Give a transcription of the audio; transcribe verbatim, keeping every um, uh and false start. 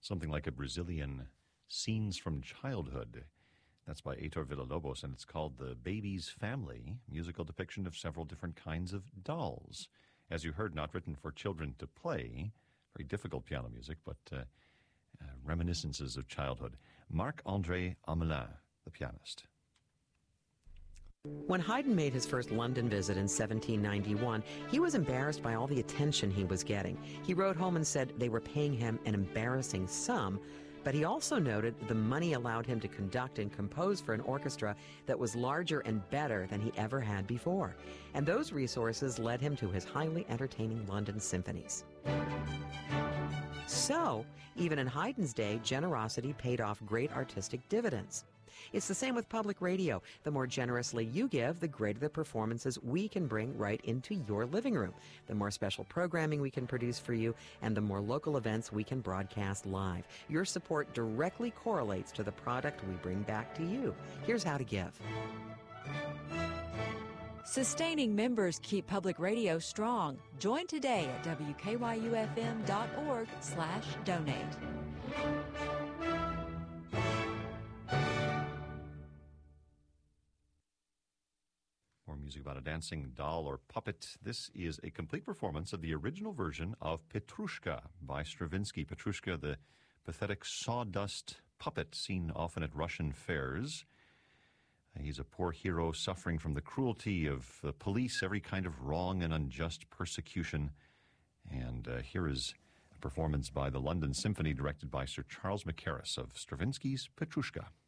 something like a Brazilian Scenes from Childhood. That's by Heitor Villa-Lobos, and it's called The Baby's Family, musical depiction of several different kinds of dolls. As you heard, not written for children to play, very difficult piano music, but uh, uh, reminiscences of childhood. Marc-André Amelin, the pianist. When Haydn made his first London visit in seventeen ninety-one, he was embarrassed by all the attention he was getting. He wrote home and said they were paying him an embarrassing sum, but he also noted the money allowed him to conduct and compose for an orchestra that was larger and better than he ever had before. And those resources led him to his highly entertaining London symphonies. So, even in Haydn's day, generosity paid off great artistic dividends. It's the same with public radio. The more generously you give, the greater the performances we can bring right into your living room. The more special programming we can produce for you, and the more local events we can broadcast live. Your support directly correlates to the product we bring back to you. Here's how to give. Sustaining members keep public radio strong. Join today at W K Y U F M dot org slash donate. More music about a dancing doll or puppet. This is a complete performance of the original version of Petrushka by Stravinsky. Petrushka, the pathetic sawdust puppet seen often at Russian fairs. He's a poor hero suffering from the cruelty of the police, every kind of wrong and unjust persecution. And uh, here is a performance by the London Symphony directed by Sir Charles Mackerras of Stravinsky's Petrushka.